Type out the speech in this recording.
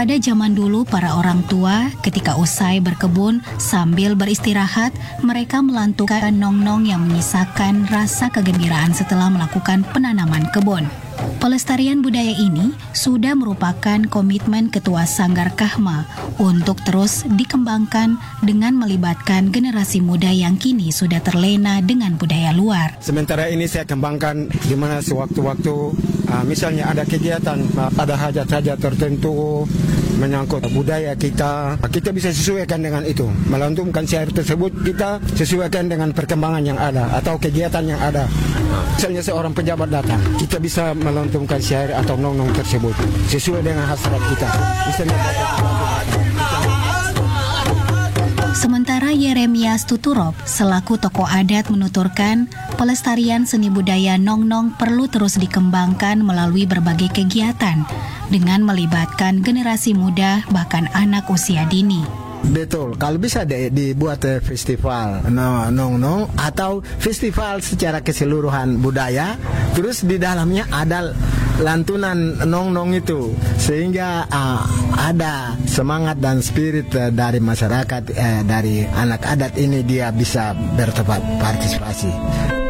Pada zaman dulu, para orang tua ketika usai berkebun sambil beristirahat, mereka melantunkan nong-nong yang menyisakan rasa kegembiraan setelah melakukan penanaman kebun. Pelestarian budaya ini sudah merupakan komitmen Ketua Sanggar Kahma untuk terus dikembangkan dengan melibatkan generasi muda yang kini sudah terlena dengan budaya luar. Sementara ini saya kembangkan di mana sewaktu-waktu misalnya ada kegiatan, ada hajat-hajat tertentu menyangkut budaya kita bisa sesuaikan dengan itu. Melantunkan syair tersebut kita sesuaikan dengan perkembangan yang ada atau kegiatan yang ada. Misalnya seorang pejabat datang, kita bisa melantunkan syair atau nong-nong tersebut sesuai dengan hasrat kita. Misalnya Sementara Yeremias Tuturop selaku tokoh adat menuturkan, pelestarian seni budaya nong-nong perlu terus dikembangkan melalui berbagai kegiatan dengan melibatkan generasi muda bahkan anak usia dini. Betul, kalau bisa dibuat festival nong-nong atau festival secara keseluruhan budaya, terus di dalamnya ada lantunan nong-nong itu, sehingga ada semangat dan spirit dari masyarakat, dari anak adat ini dia bisa berpartisipasi.